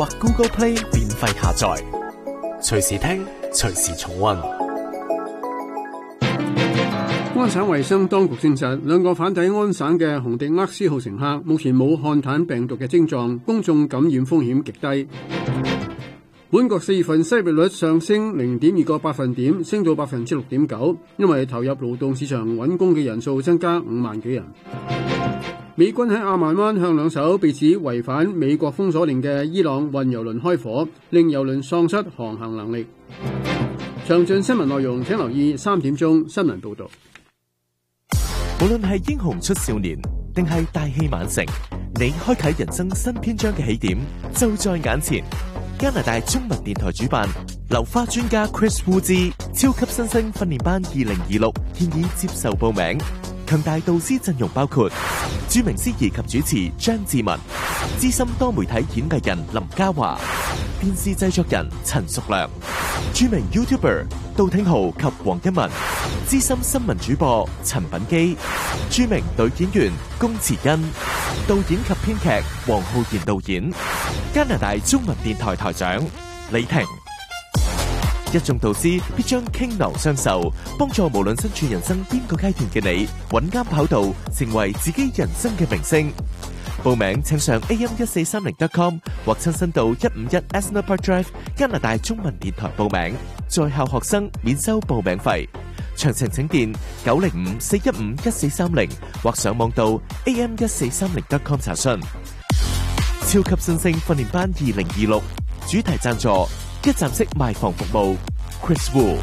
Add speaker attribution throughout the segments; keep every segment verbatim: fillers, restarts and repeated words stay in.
Speaker 1: 或 Google Play 免費下載，隨時聽，隨時重溫。
Speaker 2: 安省衛生當局證實，兩個返抵安省嘅紅迪厄斯號乘客目前冇漢坦病毒嘅症狀，公眾感染風險極低。本國四月份失業率上升零點二個百分點，升到百分之六點九，因為投入勞動市場揾工嘅人數增加五萬幾人。美軍喺阿曼灣向兩艘被指違反美國封鎖令嘅伊朗運油輪開火，令油輪喪失航行能力。詳盡新聞內容請留意三點鐘新聞報導。
Speaker 1: 無論係英雄出少年，定係大器晚成，你開啟人生新篇章嘅起點就在眼前。加拿大中文電台主辦流花專家 Chris Wu 之超級新星訓練班二零二六建議接受報名。強大導師陣容包括著名司儀及主持張志文、資深多媒體演藝人林嘉華、電視製作人陳淑良、著名 YouTuber 杜挺豪及黃一文、資深新聞主播陳品基、著名女演員龔慈恩、導演及編劇黃浩然導演、加拿大中文電台台長李婷。一眾導師必將傾囊相授，幫助無論身處人生邊個階段嘅你，揾啱跑道，成為自己人生嘅明星。報名請上 a m 一四三零 dot com 或親身到一五一 Asner Park Drive 加拿大中文電台報名，在校學生免收報名費。詳情請電九零五四一五一四三零或上網到 a m 一四三零 dot com 查詢。超級新星訓練班二零二六主題贊助一站式賣房服務 Chris Wu。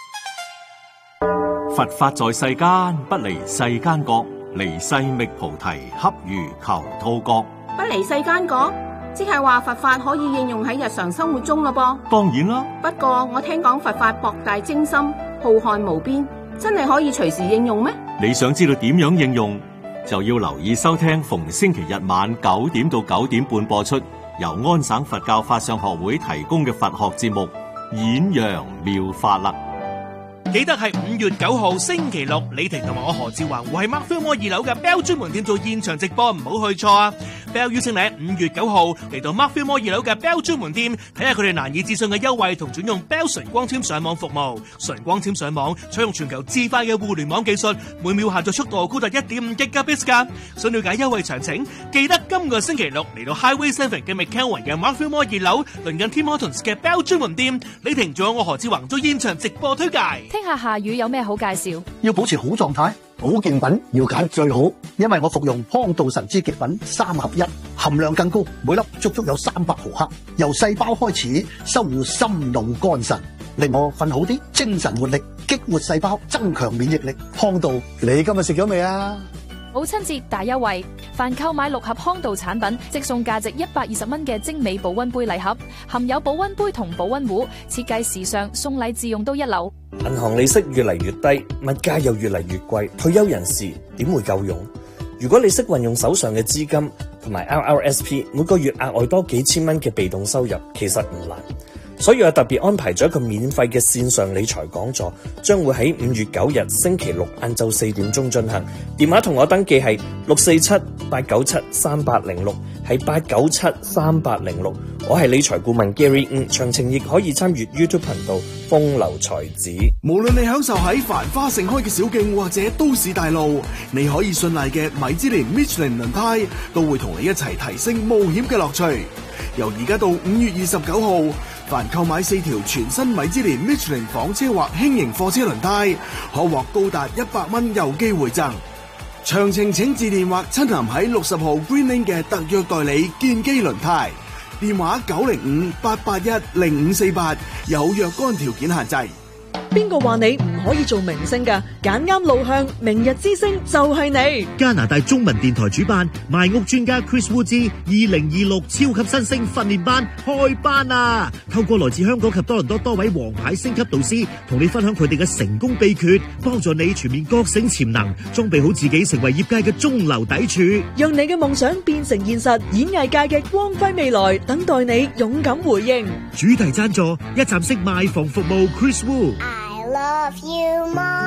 Speaker 3: 佛法在世間，不離世間覺，離世覓菩提，恰如求兔角。
Speaker 4: 不離世間覺，即係話佛法可以應用喺日常生活中咯噃。
Speaker 3: 當然啦，
Speaker 4: 不過我聽講佛法博大精深，浩瀚無邊，真係可以隨時應用咩？
Speaker 3: 你想知道點樣應用，就要留意收聽逢星期日晚九點到九點半播出，由安省佛教法相學會提供嘅佛學節目《演揚妙法》啦。
Speaker 5: 記得係五月九號星期六，李婷同埋我何志華會喺 Mark Film 二樓嘅 Bell 專門店做現場直播，唔好去錯啊！ Bell 邀請你喺五月九號嚟到 Mark Film 二樓嘅 Bell 專門店，睇下佢哋難以置信嘅優惠同轉用 Bell 純光纖上網服務。純光纖上網採用全球至快嘅互聯網技術，每秒下載速度高達一點五 Gigabits 噶。想了解優惠詳情，記得今個星期六嚟到 Highway Seven 嘅 McKelvin 嘅 Mark Film 二樓，鄰近 Tim Hortons 嘅 Bell 專門店，李婷仲有我何志華做現場直播推介。
Speaker 6: 聽下下雨有咩好介紹？
Speaker 7: 要保持好狀態，保健品要揀最好，因為我服用康道神之極品三合一，含量更高，每粒足足有三百毫克，由細胞開始修護心腦肝腎，令我瞓好啲，精神活力，激活細胞，增強免疫力。康道，你今日食咗未啊？
Speaker 6: 母親節大優惠，凡購買六盒康道產品，即送價值一百二十蚊嘅精美保溫杯禮盒，含有保溫杯同保溫壺，設計時尚，送禮自用都一流。
Speaker 8: 銀行利息越嚟越低，物價又越嚟越貴，退休人士點會夠用？如果你識運用手上嘅資金同埋 R R S P， 每個月額外多幾千蚊嘅被動收入，其實唔難。所以我特別安排咗一個免費嘅線上理財講座，將會喺五月九日星期六晏晝四點鐘進行。電話同我登記係六四七八九七三八零六，係八九七三八零六。我係理財顧問 Gary， 嗯，詳情亦可以參與 YouTube 頻道風流才子。
Speaker 9: 無論你享受喺繁花盛開嘅小徑或者都市大路，你可以信賴嘅米芝蓮 Michelin 輪胎都會同你一齊提升冒險嘅樂趣。由而家到五月二十九號，凡購買四條全新米芝蓮 Michelin 房車或輕型貨車輪胎，可獲高達一百蚊郵寄回贈。詳情請致電或親臨喺六十號 Green Lane 嘅特約代理建基輪胎，電話九零五八八一零五四八，有若干條件限制。
Speaker 10: 邊個話你唔可以做明星㗎？揀啱路向，明日之星就係你。
Speaker 11: 加拿大中文電台主辦賣屋專家 Chris Wu 之二零二六超級新星訓練班開班啊！透過來自香港及多倫多多位王牌星級導師，同你分享佢哋嘅成功秘訣，幫助你全面覺醒潛能，裝備好自己，成為業界嘅中流砥柱，
Speaker 10: 讓你嘅夢想變成現實。演藝界嘅光輝未來，等待你勇敢回應。
Speaker 11: 主題贊助一站式賣房服務 Chris Wu。
Speaker 12: Love you,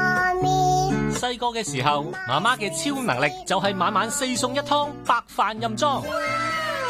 Speaker 12: mommy。
Speaker 13: 細個嘅時候，媽媽嘅超能力就係晚晚四餸一湯，白飯任裝。